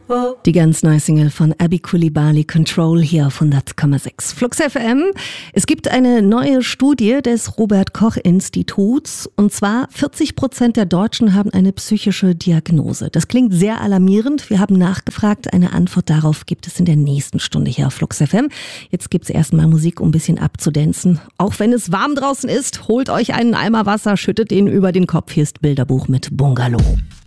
Die ganz neue Single von Abby Coulibaly, Control, hier auf 100,6 Flux FM. Es gibt eine neue Studie des Robert-Koch-Instituts und zwar 40% der Deutschen haben eine psychische Diagnose. Das klingt sehr alarmierend. Wir haben nachgefragt. Eine Antwort darauf gibt es in der nächsten Stunde hier auf Flux FM. Jetzt gibt es erstmal Musik, um ein bisschen abzudancen. Auch wenn es warm draußen ist, holt euch einen Eimer Wasser, schüttet ihn über den Kopf. Hier ist Bilderbuch mit Bungalow.